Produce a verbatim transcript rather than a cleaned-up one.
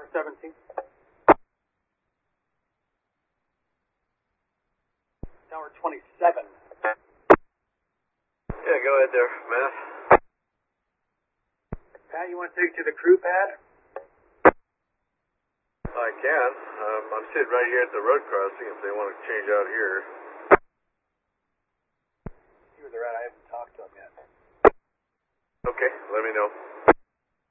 Tower seventeen. Tower twenty-seven. Yeah, go ahead there, Matt. Pat, you want to take it to the crew pad? I can. Um, I'm sitting right here at the road crossing if they want to change out here. See where they're at. I haven't talked to them yet. Okay, let me know.